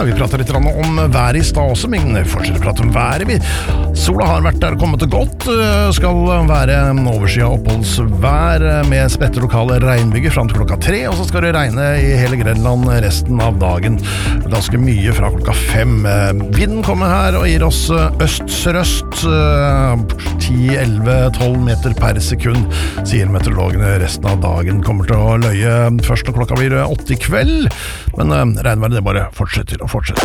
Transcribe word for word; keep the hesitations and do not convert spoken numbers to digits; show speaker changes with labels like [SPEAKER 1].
[SPEAKER 1] Ja, vi pratet litt om været i stad også, men fortsetter å prate om været. Vi, sola har vært der og kommet og gått. Skal være oversida oppholdsvær med spredte lokale regnbyger fram til klokka tre, og så skal det regne i hele Grenland resten av dagen. Ganske mye fra klokka fem. Vinden kommer her og gir oss øst-sørøst ti, elleve, tolv meter per sekund, sier meteorologene. Resten av dagen kommer til å løye først når klokka blir åtte i kveld, men regnværet det bare fortsetter og fortsetter.